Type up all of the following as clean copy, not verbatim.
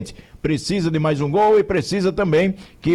Precisa de mais um gol e precisa também que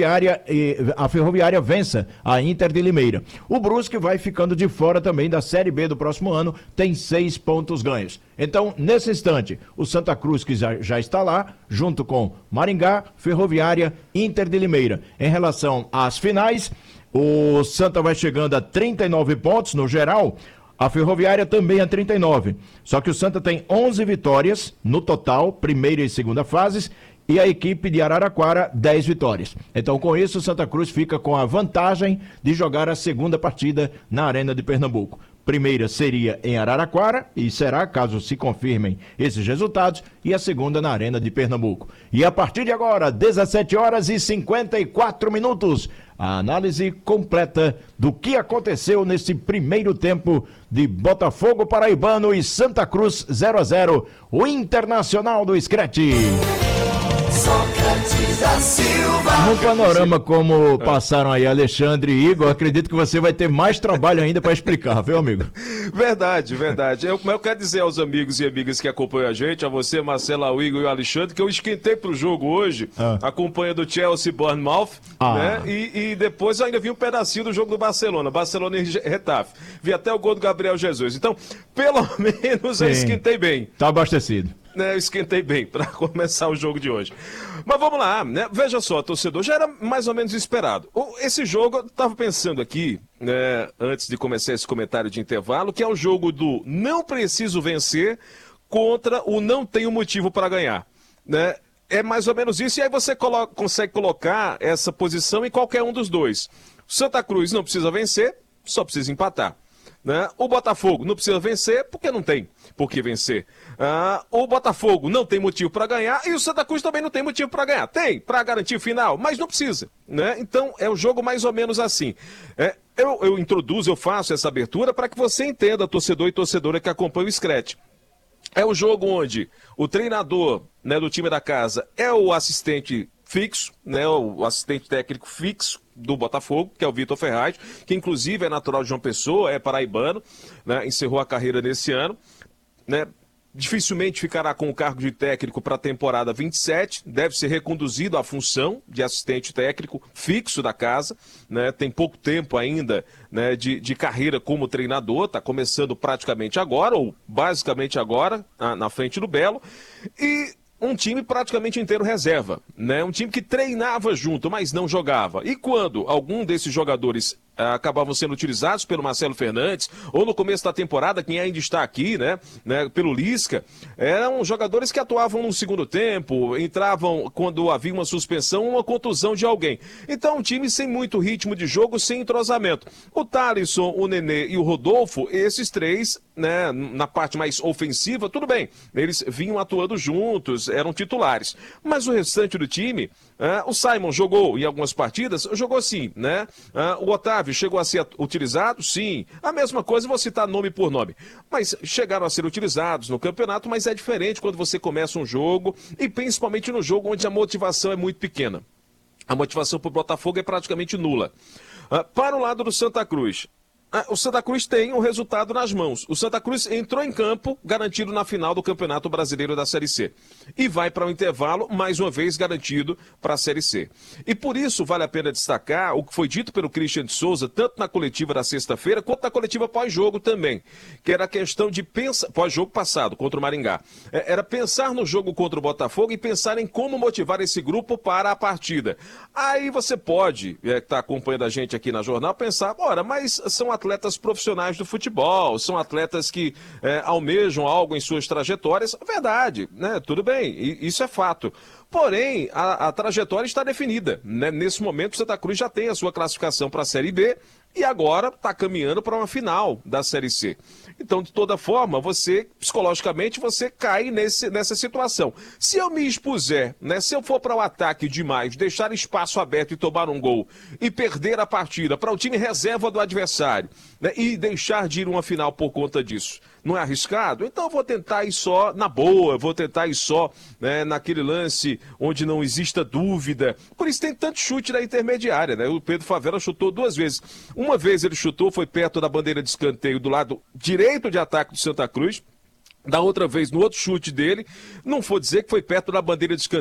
a Ferroviária vença a Inter de Limeira. O Brusque vai ficando de fora também da Série B do próximo ano, tem 6 pontos ganhos. Então, nesse instante, o Santa Cruz, que já está lá, junto com Maringá, Ferroviária, Inter de Limeira. Em relação às finais, o Santa vai chegando a 39 pontos no geral. A Ferroviária também a 39, só que o Santa tem 11 vitórias no total, primeira e segunda fases, e a equipe de Araraquara 10 vitórias. Então, com isso, o Santa Cruz fica com a vantagem de jogar a segunda partida na Arena de Pernambuco. Primeira seria em Araraquara, e será, caso se confirmem esses resultados, e a segunda na Arena de Pernambuco. E a partir de agora, 17 horas e 54 minutos, a análise completa do que aconteceu nesse primeiro tempo de Botafogo Paraibano e Santa Cruz 0-0, o Internacional do Screte. Sócrates da Silva. No panorama como passaram aí Alexandre e Igor, acredito que você vai ter mais trabalho ainda para explicar, viu, amigo? Verdade. Eu quero dizer aos amigos e amigas que acompanham a gente, a você, Marcelo, ao Igor e o Alexandre, que eu esquentei pro jogo hoje, acompanhando o Chelsea Bournemouth, né? E depois eu ainda vi um pedacinho do jogo do Barcelona e Getafe. Vi até o gol do Gabriel Jesus. Então, pelo menos eu esquentei bem. Tá abastecido. Eu esquentei bem para começar o jogo de hoje. Mas vamos lá, né? Veja só, torcedor, já era mais ou menos esperado. Esse jogo, eu estava pensando aqui, né, antes de começar esse comentário de intervalo, que é o jogo do não preciso vencer contra o não tenho motivo para ganhar, né? É mais ou menos isso, e aí você consegue colocar essa posição em qualquer um dos dois. Santa Cruz não precisa vencer, só precisa empatar. Né? O Botafogo não precisa vencer porque não tem por que vencer. O Botafogo não tem motivo para ganhar e o Santa Cruz também não tem motivo para ganhar. Tem, para garantir o final, mas não precisa. Né? Então é um jogo mais ou menos assim. Eu faço essa abertura para que você entenda, torcedor e torcedora que acompanha o Screte. É um jogo onde o treinador, né, do time da casa é o assistente fixo, né, o assistente técnico fixo do Botafogo, que é o Vitor Ferraz, que inclusive é natural de João Pessoa, é paraibano, né, encerrou a carreira nesse ano, né, dificilmente ficará com o cargo de técnico para a temporada 27, deve ser reconduzido à função de assistente técnico fixo da casa, né, tem pouco tempo ainda, né, de carreira como treinador, está começando praticamente agora, ou basicamente agora, na frente do Belo, e um time praticamente inteiro reserva, né? Um time que treinava junto, mas não jogava. E quando algum desses jogadores acabavam sendo utilizados pelo Marcelo Fernandes, ou no começo da temporada, quem ainda está aqui, né, pelo Lisca, eram jogadores que atuavam no segundo tempo, entravam quando havia uma suspensão, uma contusão de alguém. Então, um time sem muito ritmo de jogo, sem entrosamento. O Thalisson, o Nenê e o Rodolfo, esses três, né, na parte mais ofensiva, tudo bem, eles vinham atuando juntos, eram titulares. Mas o restante do time, o Simon jogou em algumas partidas, jogou sim, né? O Otávio chegou a ser utilizado? Sim. A mesma coisa, vou citar nome por nome. Mas chegaram a ser utilizados no campeonato, mas é diferente quando você começa um jogo, e principalmente no jogo onde a motivação é muito pequena. A motivação para o Botafogo é praticamente nula. Para o lado do Santa Cruz, o Santa Cruz tem um resultado nas mãos. O Santa Cruz entrou em campo garantido na final do Campeonato Brasileiro da Série C. E vai para o intervalo, mais uma vez garantido para a Série C. E por isso vale a pena destacar o que foi dito pelo Christian de Souza, tanto na coletiva da sexta-feira, quanto na coletiva pós-jogo também. Que era a questão de pensar, pós-jogo passado, contra o Maringá. Era pensar no jogo contra o Botafogo e pensar em como motivar esse grupo para a partida. Aí você pode, que está acompanhando a gente aqui na Jornal, pensar, mas são atletas profissionais do futebol, são atletas que almejam algo em suas trajetórias. Verdade, né? Tudo bem, isso é fato. Porém, a trajetória está definida, né? Nesse momento, o Santa Cruz já tem a sua classificação para a Série B e agora está caminhando para uma final da Série C. Então, de toda forma, psicologicamente, você cai nessa situação. Se eu me expuser, né, se eu for para o ataque demais, deixar espaço aberto e tomar um gol e perder a partida para o time reserva do adversário, né, e deixar de ir uma final por conta disso, não é arriscado? Então eu vou tentar ir só na boa, vou tentar ir só, né, naquele lance onde não exista dúvida. Por isso tem tanto chute na intermediária, né? O Pedro Favela chutou 2 vezes. Uma vez ele chutou, foi perto da bandeira de escanteio do lado direito de ataque do Santa Cruz. Da outra vez, no outro chute dele, não vou dizer que foi perto da bandeira de escanteio.